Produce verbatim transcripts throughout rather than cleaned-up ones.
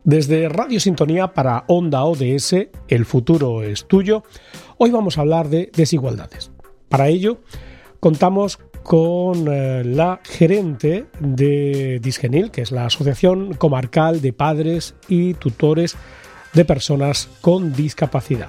Desde Radio Sintonía para Onda O D S, el futuro es tuyo, hoy vamos a hablar de desigualdades. Para ello, contamos con eh, la gerente de Disgenil, que es la Asociación Comarcal de Padres y Tutores de Personas con Discapacidad.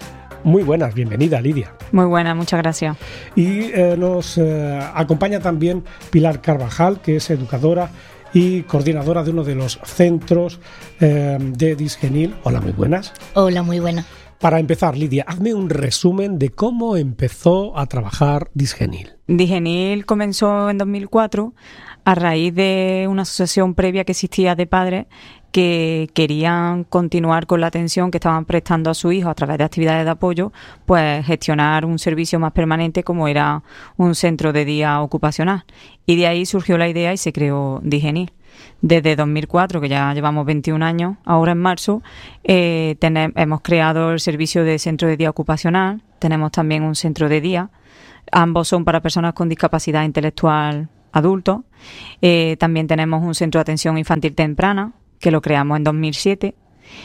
Muy buenas, bienvenida Lidia. Muy buena, muchas gracias. Y eh, nos eh, acompaña también Pilar Carvajal, que es educadora y coordinadora de uno de los centros eh, de Disgenil. Hola, muy buenas. Hola, muy buenas. Para empezar, Lidia, hazme un resumen de cómo empezó a trabajar Disgenil. Disgenil comenzó en dos mil cuatro a raíz de una asociación previa que existía de padres que querían continuar con la atención que estaban prestando a su hijo a través de actividades de apoyo, pues gestionar un servicio más permanente como era un centro de día ocupacional. Y de ahí surgió la idea y se creó Disgenil. Desde dos mil cuatro, que ya llevamos veintiún años, ahora en marzo, eh, tenemos, hemos creado el servicio de centro de día ocupacional, tenemos también un centro de día, ambos son para personas con discapacidad intelectual adultos, eh, también tenemos un centro de atención infantil temprana, que lo creamos en dos mil siete,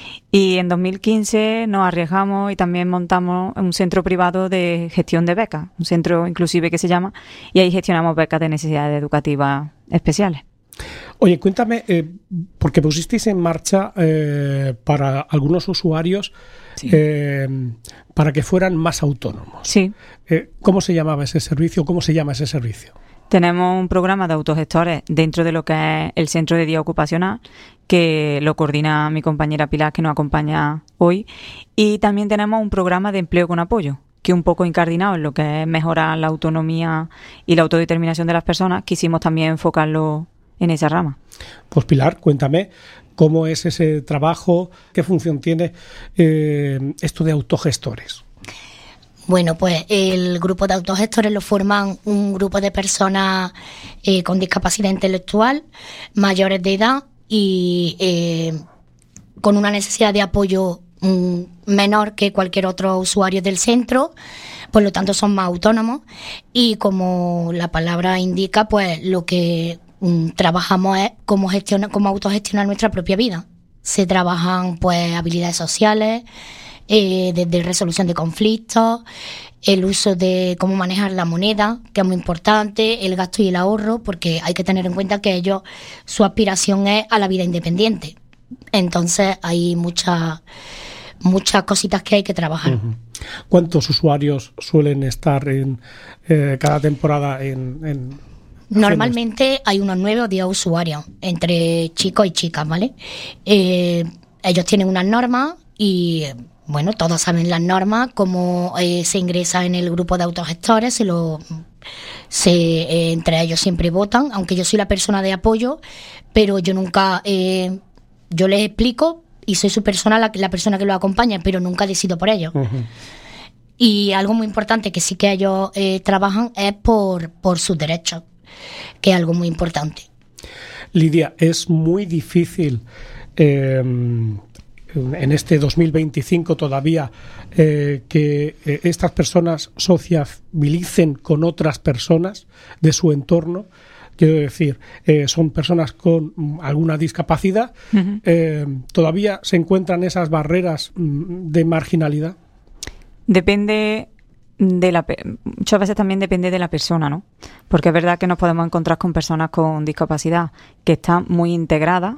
y en dos mil quince nos arriesgamos y también montamos un centro privado de gestión de becas, un centro inclusive que se llama, y ahí gestionamos becas de necesidades educativas especiales. Oye, cuéntame, eh, porque pusisteis en marcha eh, para algunos usuarios sí. eh, para que fueran más autónomos. Sí. Eh, ¿Cómo se llamaba ese servicio? ¿Cómo se llama ese servicio? Tenemos un programa de autogestores dentro de lo que es el Centro de Día Ocupacional, que lo coordina mi compañera Pilar, que nos acompaña hoy. Y también tenemos un programa de empleo con apoyo, que un poco incardinado en lo que es mejorar la autonomía y la autodeterminación de las personas. Quisimos también enfocarlo en esa rama. Pues Pilar, cuéntame cómo es ese trabajo, qué función tiene eh, esto de autogestores. Bueno, pues el grupo de autogestores lo forman un grupo de personas eh, con discapacidad intelectual, mayores de edad y eh, con una necesidad de apoyo mm, menor que cualquier otro usuario del centro, por lo tanto son más autónomos y como la palabra indica, pues lo que mm, trabajamos es cómo gestionar, cómo autogestionar nuestra propia vida. Se trabajan pues habilidades sociales, Eh, desde resolución de conflictos, el uso de cómo manejar la moneda, que es muy importante, el gasto y el ahorro, porque hay que tener en cuenta que ellos, su aspiración es a la vida independiente. Entonces hay muchas muchas cositas que hay que trabajar. Uh-huh. ¿Cuántos usuarios suelen estar en eh, cada temporada en, en Normalmente hay unos nueve o diez usuarios, entre chicos y chicas, ¿vale? Eh, ellos tienen unas normas y bueno, todos saben las normas, cómo eh, se ingresa en el grupo de autogestores, se lo, se, eh, entre ellos siempre votan, aunque yo soy la persona de apoyo, pero yo nunca, eh, yo les explico y soy su persona, la, la persona que los acompaña, pero nunca decido por ellos. Uh-huh. Y algo muy importante que sí que ellos eh, trabajan es por, por sus derechos, que es algo muy importante. Lidia, es muy difícil eh, en este dos mil veinticinco todavía eh, que eh, estas personas sociabilicen con otras personas de su entorno. Quiero decir, eh, son personas con alguna discapacidad. Uh-huh. Eh, ¿Todavía se encuentran esas barreras de marginalidad? Depende de la muchas veces también depende de la persona, ¿no? Porque es verdad que nos podemos encontrar con personas con discapacidad que están muy integradas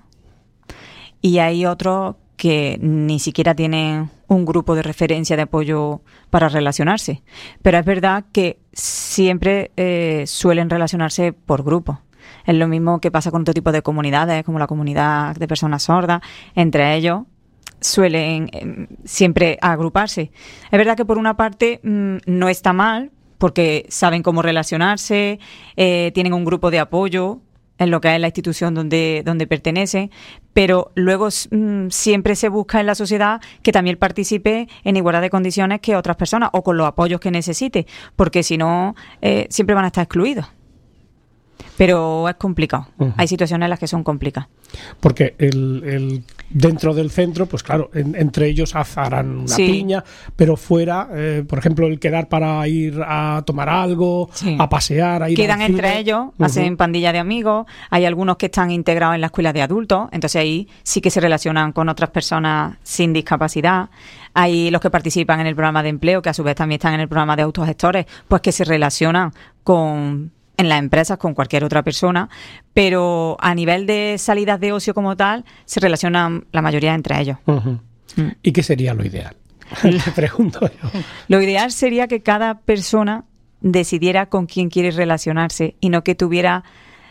y hay otros que ni siquiera tienen un grupo de referencia de apoyo para relacionarse. Pero es verdad que siempre eh, suelen relacionarse por grupos. Es lo mismo que pasa con otro tipo de comunidades, como la comunidad de personas sordas. Entre ellos suelen eh, siempre agruparse. Es verdad que por una parte mmm, no está mal, porque saben cómo relacionarse, eh, tienen un grupo de apoyo en lo que es la institución donde, donde pertenece, pero luego mmm, siempre se busca en la sociedad que también participe en igualdad de condiciones que otras personas o con los apoyos que necesite, porque si no, eh, siempre van a estar excluidos. pero es complicado. Uh-huh. Hay situaciones en las que son complicadas. Porque el, el dentro del centro, pues claro, en, entre ellos harán una sí. piña, pero fuera, eh, por ejemplo, el quedar para ir a tomar algo, sí. a pasear, a ir Quedan al entre cine. ellos, uh-huh. hacen pandilla de amigos. Hay algunos que están integrados en la escuela de adultos, entonces ahí sí que se relacionan con otras personas sin discapacidad. Hay los que participan en el programa de empleo, que a su vez también están en el programa de autogestores, pues que se relacionan con... en las empresas con cualquier otra persona, pero a nivel de salidas de ocio como tal, se relacionan la mayoría entre ellos. Uh-huh. Mm. ¿Y qué sería lo ideal? Te pregunto yo. Lo ideal sería que cada persona decidiera con quién quiere relacionarse y no que tuviera,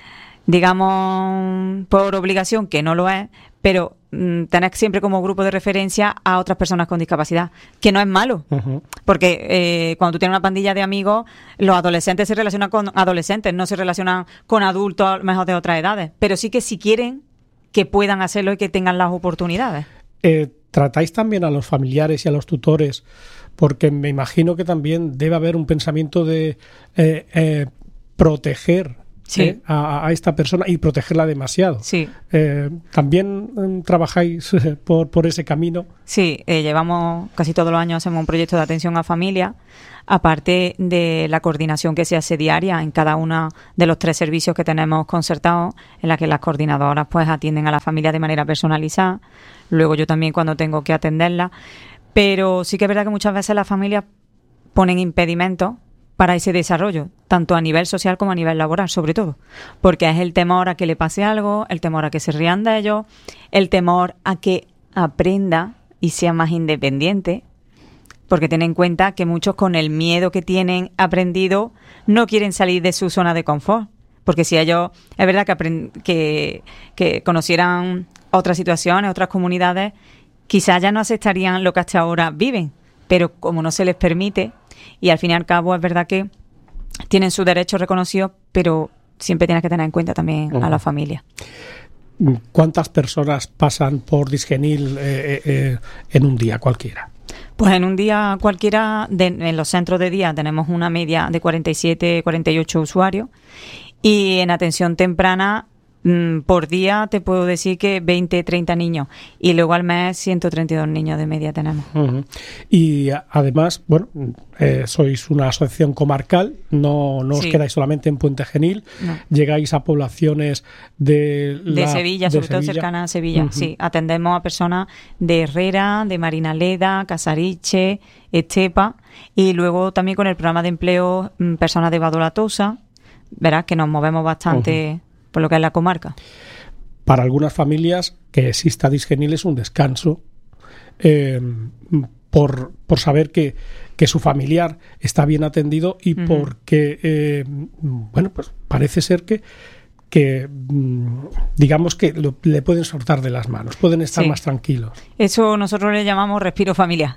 digamos, por obligación, que no lo es, pero mm, tener siempre como grupo de referencia a otras personas con discapacidad, que no es malo, uh-huh. porque eh, cuando tú tienes una pandilla de amigos, los adolescentes se relacionan con adolescentes, no se relacionan con adultos a lo mejor de otras edades, pero sí que si quieren, que puedan hacerlo y que tengan las oportunidades. Eh, ¿Tratáis también a los familiares y a los tutores? Porque me imagino que también debe haber un pensamiento de eh, eh, proteger Sí. Eh, a, a esta persona y protegerla demasiado. Sí. Eh, ¿También eh, trabajáis eh, por, por ese camino? Sí, eh, llevamos casi todos los años hacemos un proyecto de atención a familia, aparte de la coordinación que se hace diaria en cada uno de los tres servicios que tenemos concertados, en la que las coordinadoras pues atienden a la familia de manera personalizada. Luego yo también cuando tengo que atenderla. Pero sí que es verdad que muchas veces las familias ponen impedimentos para ese desarrollo, tanto a nivel social como a nivel laboral, sobre todo. Porque es el temor a que le pase algo, el temor a que se rían de ellos, el temor a que aprenda y sea más independiente, porque ten en cuenta que muchos con el miedo que tienen aprendido no quieren salir de su zona de confort. Porque si ellos, es verdad que, aprend- que, que conocieran otras situaciones, otras comunidades, quizás ya no aceptarían lo que hasta ahora viven, pero como no se les permite, y al fin y al cabo es verdad que tienen sus derechos reconocidos, pero siempre tienes que tener en cuenta también uh-huh. a la familia. ¿Cuántas personas pasan por Disgenil eh, eh, en un día cualquiera? Pues en un día cualquiera, de, en los centros de día tenemos una media de cuarenta y siete, cuarenta y ocho usuarios, y en atención temprana mm, por día te puedo decir que veinte, treinta niños, y luego al mes ciento treinta y dos niños de media tenemos. Uh-huh. Y además, bueno, eh, sois una asociación comarcal, no, no os sí. quedáis solamente en Puente Genil, no. llegáis a poblaciones de, la, de Sevilla, de sobre Sevilla. todo cercanas a Sevilla. Uh-huh. Sí, atendemos a personas de Herrera, de Marinaleda, Casariche, Estepa, y luego también con el programa de empleo personas de Badolatosa, verás que nos movemos bastante uh-huh. por lo que es la comarca. Para algunas familias que exista Disgenil es un descanso eh, por, por saber que, que su familiar está bien atendido y uh-huh. porque eh, bueno, pues parece ser que que digamos que lo, le pueden soltar de las manos, pueden estar sí. más tranquilos. Eso nosotros le llamamos respiro familiar.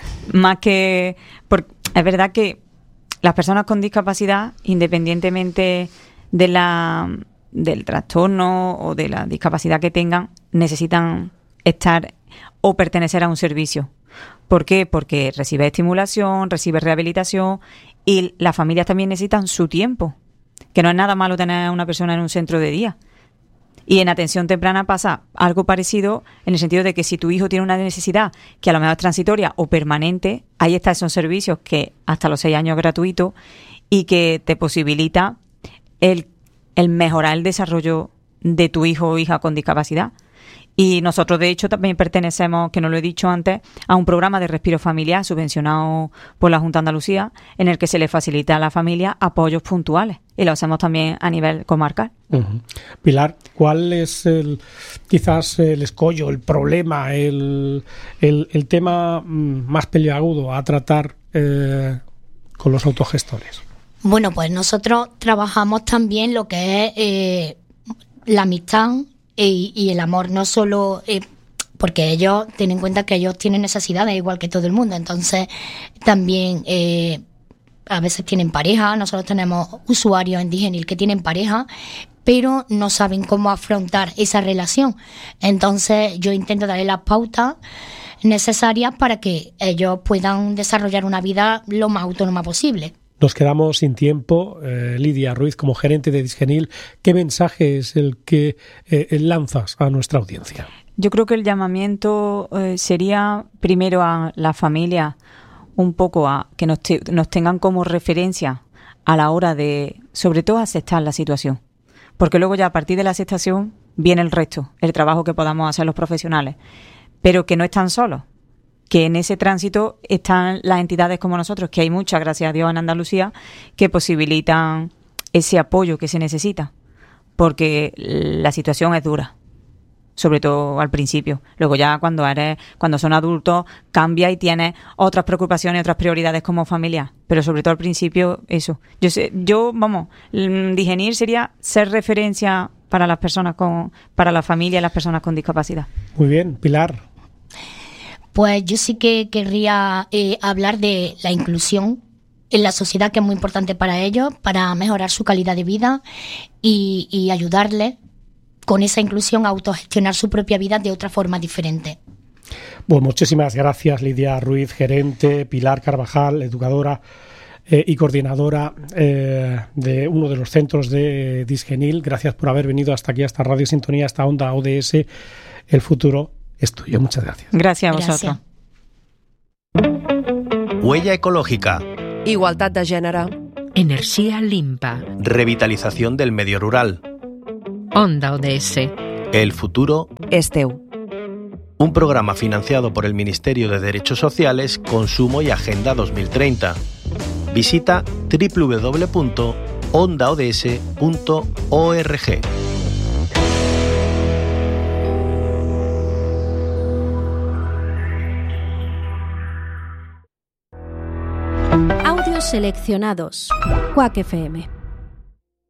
Más que... Por, es verdad que las personas con discapacidad, independientemente de la, del trastorno o de la discapacidad que tengan, necesitan estar o pertenecer a un servicio. ¿Por qué? Porque recibe estimulación, recibe rehabilitación y las familias también necesitan su tiempo. Que no es nada malo tener a una persona en un centro de día. Y en atención temprana pasa algo parecido en el sentido de que si tu hijo tiene una necesidad que a lo mejor es transitoria o permanente, ahí están esos servicios que hasta los seis años es gratuito y que te posibilita el, el mejorar el desarrollo de tu hijo o hija con discapacidad. Y nosotros, de hecho, también pertenecemos, que no lo he dicho antes, a un programa de respiro familiar subvencionado por la Junta de Andalucía, en el que se le facilita a la familia apoyos puntuales. Y lo hacemos también a nivel comarcal. Uh-huh. Pilar, ¿cuál es el quizás el escollo, el problema, el, el, el tema más peliagudo a tratar eh, con los autogestores? Bueno, pues nosotros trabajamos también lo que es eh, la amistad y, y el amor, no solo... Eh, porque ellos, tienen en cuenta que ellos tienen necesidades igual que todo el mundo, entonces también... Eh, a veces tienen pareja, nosotros tenemos usuarios en Disgenil que tienen pareja, pero no saben cómo afrontar esa relación. Entonces yo intento darle las pautas necesarias para que ellos puedan desarrollar una vida lo más autónoma posible. nos quedamos sin tiempo. Eh, Lidia Ruiz, como gerente de Disgenil, ¿qué mensaje es el que eh, lanzas a nuestra audiencia? Yo creo que el llamamiento eh, sería primero a la familia, un poco a que nos, te, nos tengan como referencia a la hora de, sobre todo, aceptar la situación. Porque luego ya a partir de la aceptación viene el resto, el trabajo que podamos hacer los profesionales. Pero que no están solos, que en ese tránsito están las entidades como nosotros, que hay muchas, gracias a Dios, en Andalucía, que posibilitan ese apoyo que se necesita. Porque la situación es dura. Sobre todo al principio. Luego ya cuando eres, cuando son adultos, cambia y tienes otras preocupaciones, otras prioridades como familia. Pero sobre todo al principio, eso. Yo sé, yo, vamos, Disgenil sería ser referencia para las personas con, para la familia y las personas con discapacidad. Muy bien, Pilar. Pues yo sí que querría eh, hablar de la inclusión en la sociedad, que es muy importante para ellos, para mejorar su calidad de vida y, y ayudarles con esa inclusión a autogestionar su propia vida de otra forma diferente. Bueno, muchísimas gracias, Lidia Ruiz, gerente, Pilar Carvajal, educadora eh, y coordinadora eh, de uno de los centros de Disgenil. Gracias por haber venido hasta aquí, hasta Radio Sintonía, hasta Onda O D S. El futuro es tuyo. Muchas gracias. Gracias a vosotros. Gracias. Huella ecológica. Igualtat de gènere. Energía limpa. Revitalización del medio rural. Onda O D S. El futuro és teu. Un programa financiado por el Ministerio de Derechos Sociales, Consumo y Agenda dos mil treinta. Visita doble u doble u doble u punto onda o d s punto org. Audios seleccionados. Quack F M.